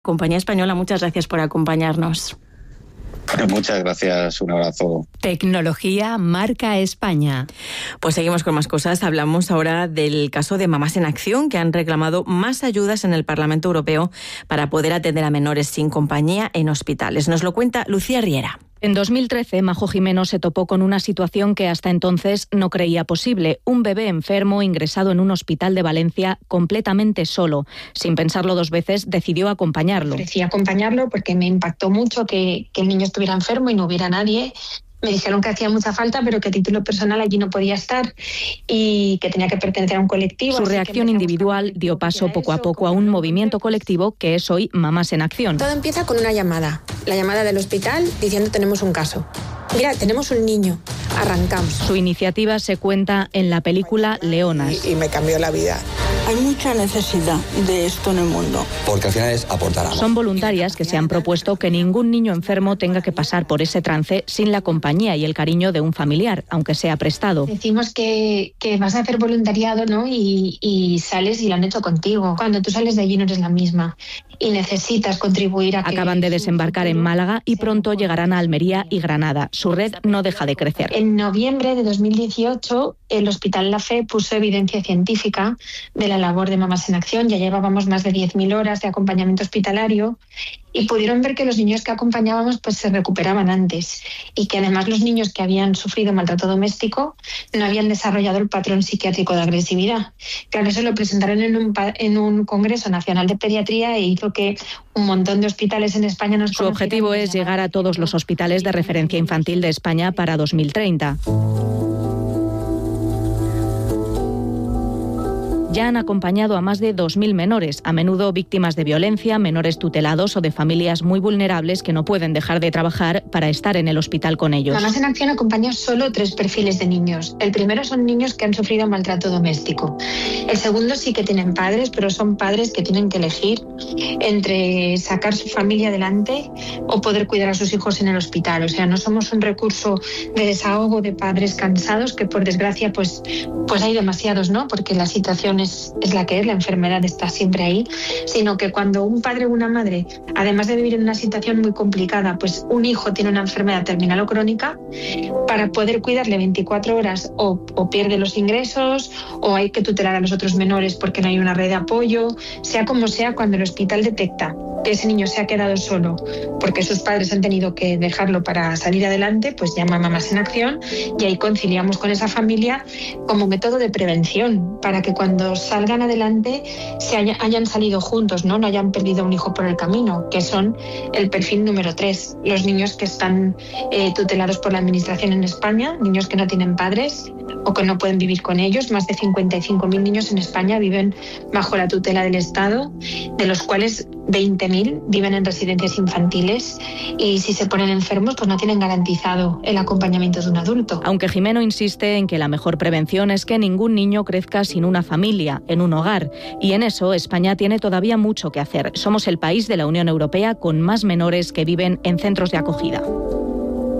Compañía Española, muchas gracias por acompañarnos. Muchas gracias, un abrazo. Tecnología marca España. Pues seguimos con más cosas. Hablamos ahora del caso de Mamás en Acción, que han reclamado más ayudas en el Parlamento Europeo para poder atender a menores sin compañía en hospitales. Nos lo cuenta Lucía Riera. En 2013, Majo Jimeno se topó con una situación que hasta entonces no creía posible. Un bebé enfermo ingresado en un hospital de Valencia completamente solo. Sin pensarlo dos veces, decidió acompañarlo. Ofrecí acompañarlo porque me impactó mucho que el niño estuviera enfermo y no hubiera nadie. Me dijeron que hacía mucha falta, pero que a título personal allí no podía estar y que tenía que pertenecer a un colectivo. Su reacción individual dio paso poco a poco a un movimiento colectivo que es hoy Mamás en Acción. Todo empieza con una llamada. La llamada del hospital diciendo tenemos un caso. Mira, tenemos un niño. Arrancamos. Su iniciativa se cuenta en la película Leonas. Y me cambió la vida. Hay mucha necesidad de esto en el mundo. Porque al final es aportar amor. Son voluntarias que se han propuesto que ningún niño enfermo tenga que pasar por ese trance sin la compañía y el cariño de un familiar, aunque sea prestado. Decimos que vas a hacer voluntariado, ¿no? Y sales y lo han hecho contigo. Cuando tú sales de allí no eres la misma y necesitas contribuir a que... Acaban de desembarcar en Málaga y pronto llegarán a Almería y Granada. Su red no deja de crecer. En noviembre de 2018, el Hospital La Fe puso evidencia científica de la labor de Mamás en Acción. Ya llevábamos más de 10.000 horas de acompañamiento hospitalario y pudieron ver que los niños que acompañábamos pues se recuperaban antes y que además los niños que habían sufrido maltrato doméstico no habían desarrollado el patrón psiquiátrico de agresividad. Claro, eso lo presentaron en un Congreso Nacional de Pediatría e hizo que un montón de hospitales en España nos conocieran. Su objetivo es llegar a todos los hospitales de referencia infantil de España para 2030. Ya han acompañado a más de 2.000 menores, a menudo víctimas de violencia, menores tutelados o de familias muy vulnerables que no pueden dejar de trabajar para estar en el hospital con ellos. Mamás en Acción acompaña solo 3 perfiles de niños. El primero son niños que han sufrido maltrato doméstico. El segundo sí que tienen padres, pero son padres que tienen que elegir entre sacar su familia adelante o poder cuidar a sus hijos en el hospital. O sea, no somos un recurso de desahogo de padres cansados, que por desgracia pues hay demasiados, ¿no? Porque la situación es la que es, la enfermedad está siempre ahí, sino que cuando un padre o una madre, además de vivir en una situación muy complicada, pues un hijo tiene una enfermedad terminal o crónica, para poder cuidarle 24 horas o pierde los ingresos o hay que tutelar a los otros menores porque no hay una red de apoyo, sea como sea, cuando el hospital detecta que ese niño se ha quedado solo porque sus padres han tenido que dejarlo para salir adelante, pues llama a Mamás en Acción y ahí conciliamos con esa familia como método de prevención para que cuando salgan adelante hayan salido juntos, no hayan perdido un hijo por el camino, que son el perfil número 3, los niños que están tutelados por la administración en España, niños que no tienen padres o que no pueden vivir con ellos. Más de 55.000 niños en España viven bajo la tutela del Estado, de los cuales 20.000 viven en residencias infantiles y si se ponen enfermos pues no tienen garantizado el acompañamiento de un adulto. Aunque Jimeno insiste en que la mejor prevención es que ningún niño crezca sin una familia, en un hogar, y en eso España tiene todavía mucho que hacer. Somos el país de la Unión Europea con más menores que viven en centros de acogida.